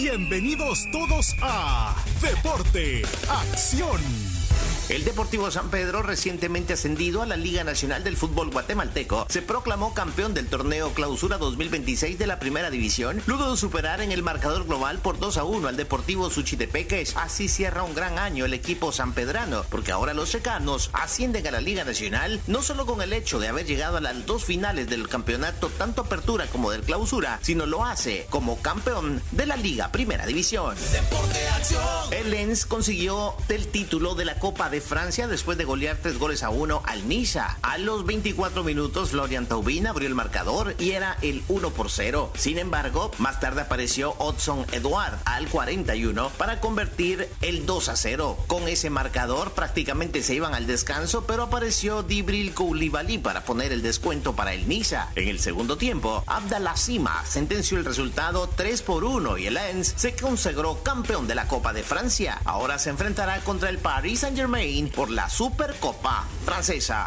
Bienvenidos todos a Deporte Acción. El Deportivo San Pedro, recientemente ascendido a la Liga Nacional del Fútbol Guatemalteco, se proclamó campeón del torneo Clausura 2026 de la Primera División, luego de superar en el marcador global por 2-1 al Deportivo Suchitepeques. Así cierra un gran año el equipo sanpedrano, porque ahora los secanos ascienden a la Liga Nacional, no solo con el hecho de haber llegado a las dos finales del campeonato, tanto Apertura como del Clausura, sino lo hace como campeón de la Liga Primera División. Deporte Acción. El Lens consiguió el título de la Copa de Francia después de golear 3-1 al Niza. A los 24 minutos, Florian Thauvin abrió el marcador y era el 1-0. Sin embargo, más tarde apareció Hudson Edouard al 41 para convertir el 2-0. Con ese marcador prácticamente se iban al descanso, pero apareció Djibril Koulibaly para poner el descuento para el Niza. En el segundo tiempo, Abdallah Sima sentenció el resultado 3-1 y el Lens se consagró campeón de la Copa de Francia. Ahora se enfrentará contra el Paris Saint-Germain por la Supercopa francesa.